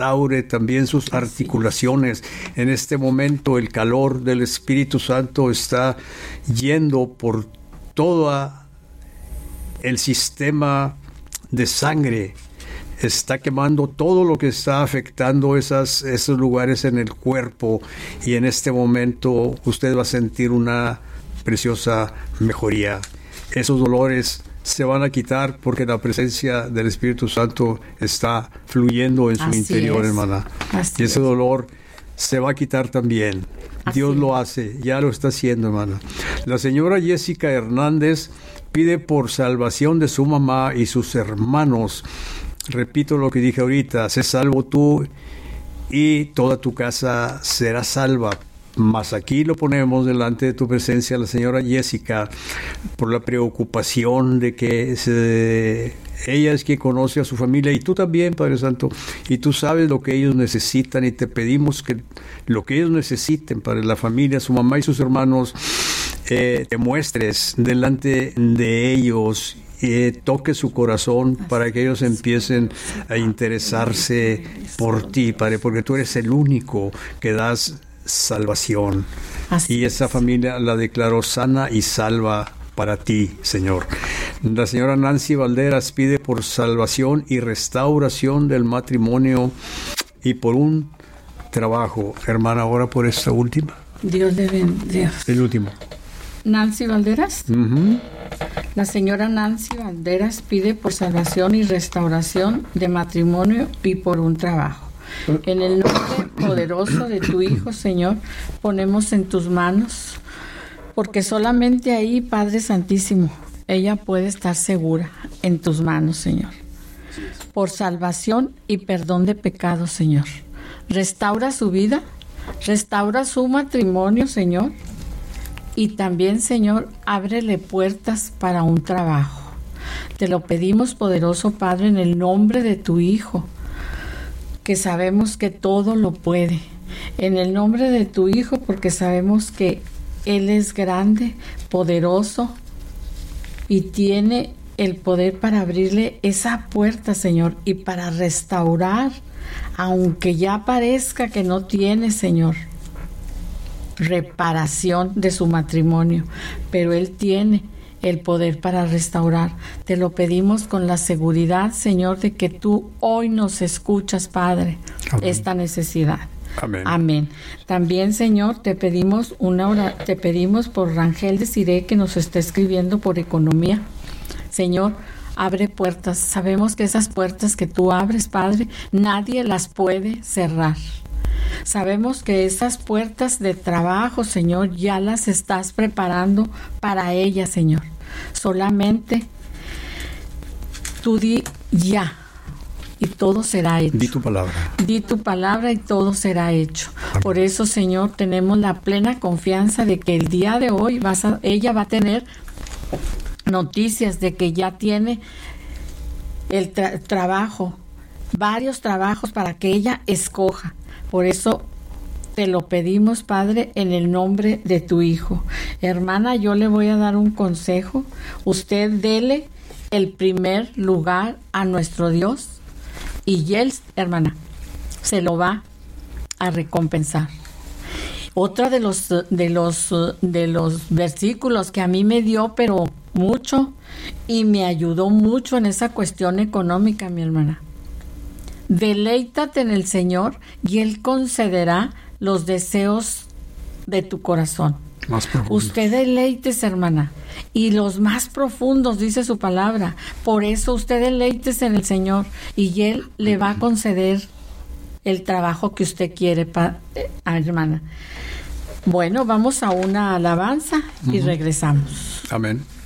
restaure también sus articulaciones. En este momento el calor del Espíritu Santo está yendo por todo el sistema de sangre, está quemando todo lo que está afectando esos lugares en el cuerpo, y en este momento usted va a sentir una preciosa mejoría. Esos dolores se van a quitar porque la presencia del Espíritu Santo está fluyendo en su interior, hermana. Y ese dolor se va a quitar también. Dios lo hace, ya lo está haciendo, hermana. La señora Jessica Hernández pide por salvación de su mamá y sus hermanos. Repito lo que dije ahorita: sé salvo tú y toda tu casa será salva. Mas aquí lo ponemos delante de tu presencia, la señora Jessica, por la preocupación de que ella es quien conoce a su familia, y tú también, Padre Santo, y tú sabes lo que ellos necesitan, y te pedimos que lo que ellos necesiten para la familia, su mamá y sus hermanos, te muestres delante de ellos. Toque su corazón para que ellos empiecen a interesarse por ti, Padre, porque tú eres el único que das salvación. Y esa familia la declaró sana y salva para ti, Señor. La señora Nancy Valderas pide por salvación y restauración del matrimonio y por un trabajo. Hermana, ahora por esta última. Dios le bendiga. El último. Nancy Valderas. La señora Nancy Valderas pide por salvación y restauración de matrimonio y por un trabajo. En el nombre poderoso de tu Hijo, Señor, ponemos en tus manos, porque solamente ahí, Padre Santísimo, ella puede estar segura en tus manos, Señor. Por salvación y perdón de pecados, Señor. Restaura su vida, restaura su matrimonio, Señor. Y también, Señor, ábrele puertas para un trabajo. Te lo pedimos, poderoso Padre, en el nombre de tu Hijo, que sabemos que todo lo puede. En el nombre de tu Hijo, porque sabemos que Él es grande, poderoso, y tiene el poder para abrirle esa puerta, Señor, y para restaurar, aunque ya parezca que no tiene, Señor, reparación de su matrimonio, pero Él tiene el poder para restaurar. Te lo pedimos con la seguridad, Señor, de que tú hoy nos escuchas, Padre. Amén. Esta necesidad. Amén. Amén. También, Señor, te pedimos te pedimos por Rangel Desiré, que nos está escribiendo por economía. Señor, abre puertas. Sabemos que esas puertas que tú abres, Padre, nadie las puede cerrar. Sabemos que esas puertas de trabajo, Señor, ya las estás preparando para ella, Señor. Solamente tú di ya y todo será hecho. Di tu palabra. Di tu palabra y todo será hecho. Amén. Por eso, Señor, tenemos la plena confianza de que el día de hoy ella va a tener noticias de que ya tiene el trabajo, varios trabajos para que ella escoja. Por eso te lo pedimos, Padre, en el nombre de tu Hijo. Hermana, yo le voy a dar un consejo. Usted dele el primer lugar a nuestro Dios y Él, hermana, se lo va a recompensar. Otra de los versículos que a mí me dio, pero mucho, y me ayudó mucho en esa cuestión económica, mi hermana. Deleítate en el Señor y Él concederá los deseos de tu corazón. Más profundos. Usted deleítese, hermana, y los más profundos, dice su palabra. Por eso usted deleítese en el Señor y Él le va a conceder el trabajo que usted quiere, hermana. Bueno, vamos a una alabanza y regresamos. Amén.